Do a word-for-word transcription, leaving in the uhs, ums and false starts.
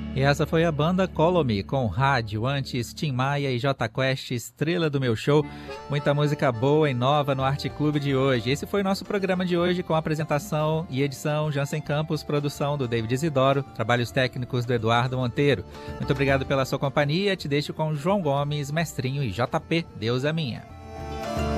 E essa foi a banda Colomi, com Rádio, antes Tim Maia e J Quest, estrela do meu show. Muita música boa e nova no Arte Clube de hoje. Esse foi o nosso programa de hoje, com apresentação e edição Jansen Campos, produção do David Isidoro, trabalhos técnicos do Eduardo Monteiro. Muito obrigado pela sua companhia. Te deixo com João Gomes, Mestrinho e J P. Deus é minha.